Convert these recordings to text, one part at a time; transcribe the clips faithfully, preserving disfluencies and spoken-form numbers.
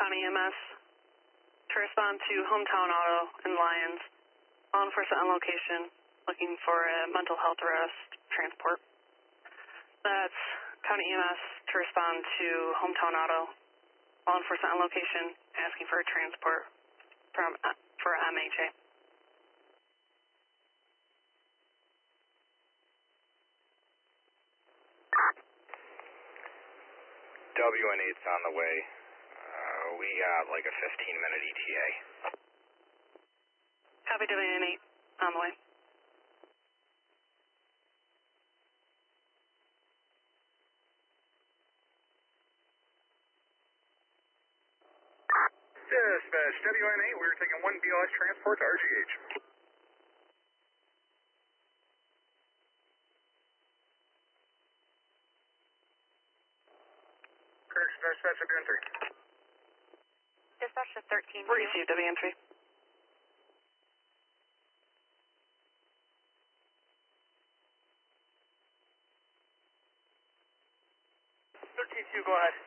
County E M S to respond to Hometown Auto in Lyons. Law enforcement on location looking for a mental health arrest transport. That's County E M S to respond to Hometown Auto. Law enforcement on location asking for a transport from for M H A. W N eight's on the way. Uh, we got like a fifteen minute E T A. Copy, W N eight on the way. Dispatch, W N eight, we were taking one B L S transport to R G H. Correction, dispatch, W N three. Dispatch to thirteen. Receive, W N three. thirteen two, go ahead.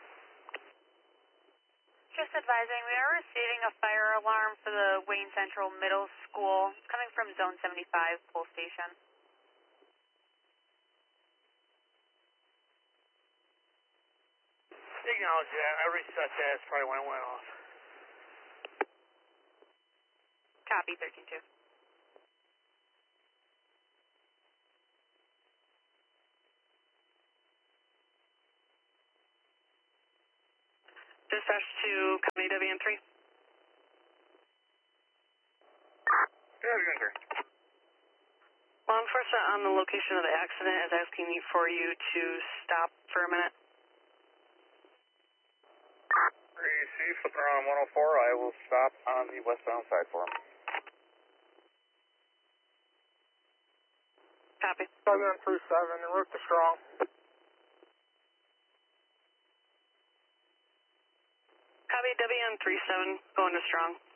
Just advising, we are receiving a fire alarm for the Wayne Central Middle School coming from Zone seventy-five, Pole Station. Acknowledge that. I reset that. That's probably when it went off. Copy, thirteen two. Dispatch to County W N three. W N three. Law enforcement on the location of the accident is asking for you to stop for a minute. Receive, flipping around one oh four. I will stop on the westbound side for him. Copy. seven three seven, en route to Strong. Copy, W N three seven, going to Strong.